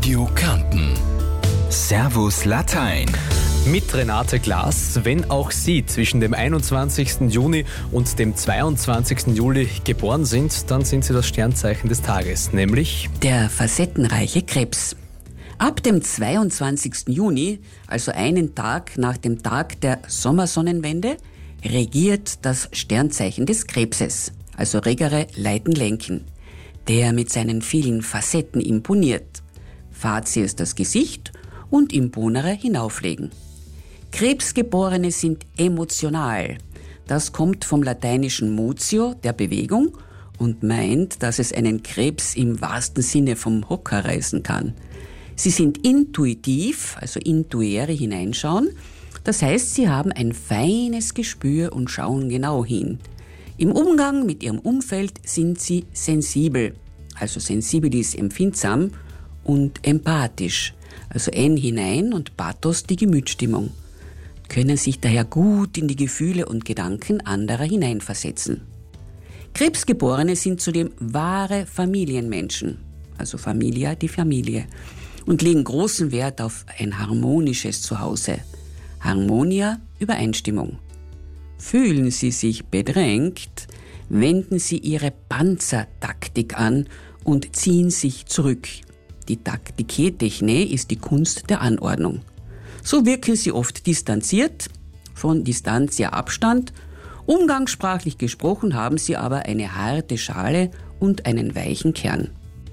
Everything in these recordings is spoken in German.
Radio Kärnten. Servus Latein. Mit Renate Glas. Wenn auch Sie zwischen dem 21. Juni und dem 22. Juli geboren sind, dann sind Sie das Sternzeichen des Tages, nämlich der facettenreiche Krebs. Ab dem 22. Juni, also einen Tag nach dem Tag der Sommersonnenwende, regiert das Sternzeichen des Krebses, also Regere Leiten Lenken, der mit seinen vielen Facetten imponiert. Facies das Gesicht und imponere hinauflegen. Krebsgeborene sind emotional. Das kommt vom lateinischen motio, der Bewegung, und meint, dass es einen Krebs im wahrsten Sinne vom Hocker reißen kann. Sie sind intuitiv, also intuere hineinschauen. Das heißt, sie haben ein feines Gespür und schauen genau hin. Im Umgang mit ihrem Umfeld sind sie sensibel, also sensibilis empfindsam, und empathisch, also hinein und Pathos die Gemütsstimmung, können sich daher gut in die Gefühle und Gedanken anderer hineinversetzen. Krebsgeborene sind zudem wahre Familienmenschen, also Familia die Familie, und legen großen Wert auf ein harmonisches Zuhause. Harmonia, Übereinstimmung. Fühlen Sie sich bedrängt, wenden Sie Ihre Panzertaktik an und ziehen sich zurück. Die Taktiketechne ist die Kunst der Anordnung. So wirken Sie oft distanziert, von Distantia Abstand. Umgangssprachlich gesprochen haben Sie aber eine harte Schale und einen weichen Kern.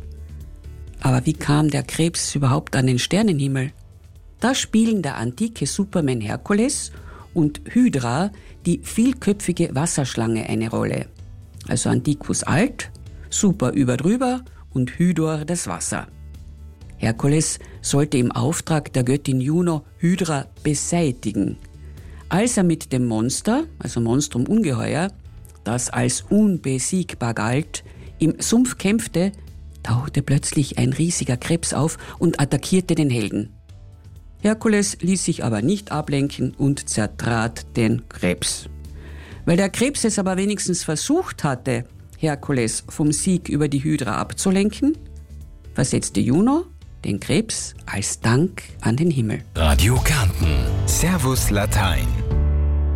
Aber wie kam der Krebs überhaupt an den Sternenhimmel? Da spielen der antike Superman Herkules und Hydra, die vielköpfige Wasserschlange, eine Rolle. Also Antiquus alt, Super überdrüber und Hydor das Wasser. Herkules sollte im Auftrag der Göttin Juno Hydra beseitigen. Als er mit dem Monster, also Monstrum Ungeheuer, das als unbesiegbar galt, im Sumpf kämpfte, tauchte plötzlich ein riesiger Krebs auf und attackierte den Helden. Herkules ließ sich aber nicht ablenken und zertrat den Krebs. Weil der Krebs es aber wenigstens versucht hatte, Herkules vom Sieg über die Hydra abzulenken, versetzte Juno den Krebs als Dank an den Himmel. Radio Kärnten. Servus Latein.